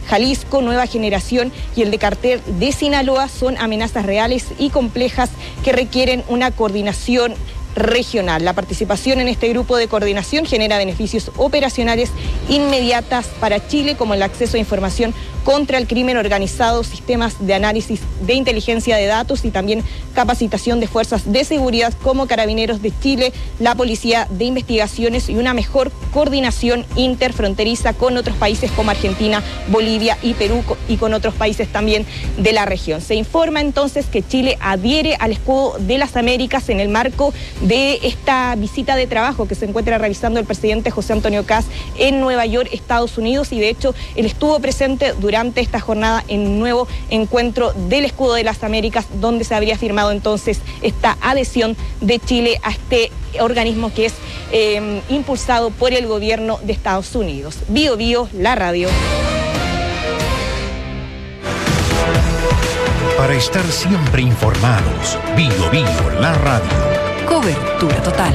Jalisco, Nueva Generación y el de Cartel de Sinaloa son amenazas reales y complejas que requieren una coordinación regional. La participación en este grupo de coordinación genera beneficios operacionales inmediatas para Chile, como el acceso a información contra el crimen organizado, sistemas de análisis de inteligencia de datos y también capacitación de fuerzas de seguridad como Carabineros de Chile, la Policía de Investigaciones y una mejor coordinación interfronteriza con otros países como Argentina, Bolivia y Perú y con otros países también de la región. Se informa entonces que Chile adhiere al Escudo de las Américas en el marco de esta visita de trabajo que se encuentra realizando el presidente José Antonio Kast en Nueva York, Estados Unidos, y de hecho él estuvo presente durante esta jornada en un nuevo encuentro del Escudo de las Américas, donde se habría firmado entonces esta adhesión de Chile a este organismo que es impulsado por el gobierno de Estados Unidos. Bio Bio, la radio. Para estar siempre informados, Bio Bio, la radio. Cobertura total.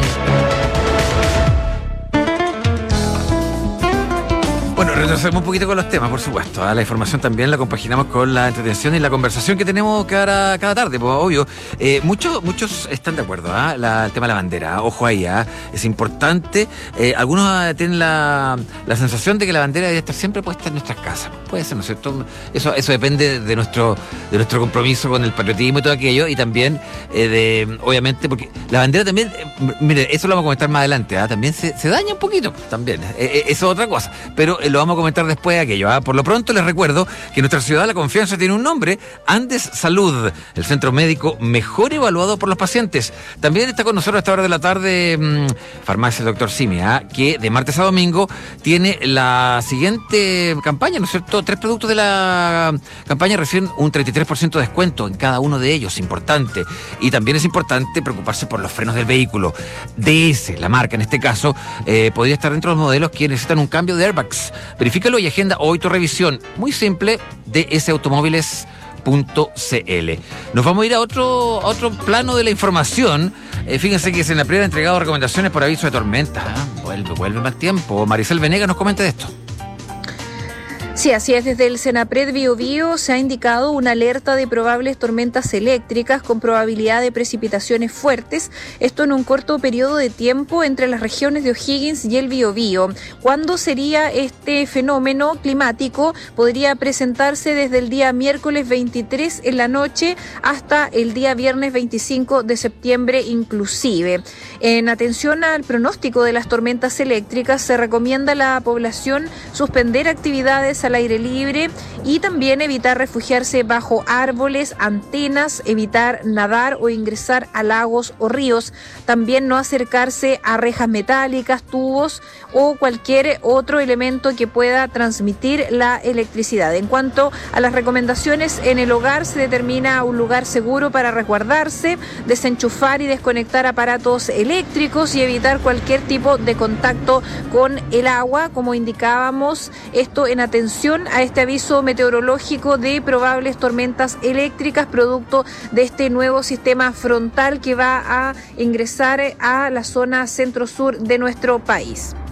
Bueno, retrocedemos un poquito con los temas, por supuesto. La información también la compaginamos con la entretención y la conversación que tenemos cada tarde, pues obvio. Muchos están de acuerdo, el tema de la bandera. Ojo ahí, es importante. Algunos tienen la sensación de que la bandera debe estar siempre puesta en nuestras casas. Puede ser, ¿no es cierto? Eso depende de nuestro compromiso con el patriotismo y todo aquello. Y también, obviamente, porque la bandera también, mire, eso lo vamos a comentar más adelante, también se daña un poquito, también. Eso es otra cosa. Pero lo vamos a comentar después de aquello. Por lo pronto les recuerdo que en nuestra ciudad la confianza tiene un nombre: Andes Salud, el centro médico mejor evaluado por los pacientes. También está con nosotros a esta hora de la tarde Farmacia Dr. Simi, que de martes a domingo tiene la siguiente campaña, ¿no es cierto? 3 productos de la campaña reciben un 33% de descuento en cada uno de ellos, importante. Y también es importante preocuparse por los frenos del vehículo. DS, la marca en este caso, podría estar dentro de los modelos que necesitan un cambio de airbags. Verifícalo y agenda hoy tu revisión. Muy simple, dsautomóviles.cl. Nos vamos a ir a otro plano de la información. Fíjense que Senapred ha entregado recomendaciones por aviso de tormenta. Vuelve mal tiempo. Maricel Venegas nos comenta de esto. Sí, así es. Desde el Senapred Biobío se ha indicado una alerta de probables tormentas eléctricas con probabilidad de precipitaciones fuertes. Esto en un corto periodo de tiempo entre las regiones de O'Higgins y el Biobío. ¿Cuándo sería este fenómeno climático? Podría presentarse desde el día miércoles 23 en la noche hasta el día viernes 25 de septiembre inclusive. En atención al pronóstico de las tormentas eléctricas, se recomienda a la población suspender actividades al aire libre y también evitar refugiarse bajo árboles, antenas, evitar nadar o ingresar a lagos o ríos. También no acercarse a rejas metálicas, tubos o cualquier otro elemento que pueda transmitir la electricidad. En cuanto a las recomendaciones en el hogar, se determina un lugar seguro para resguardarse, desenchufar y desconectar aparatos eléctricos y evitar cualquier tipo de contacto con el agua, como indicábamos, esto en atención a este aviso meteorológico de probables tormentas eléctricas producto de este nuevo sistema frontal que va a ingresar a la zona centro-sur de nuestro país.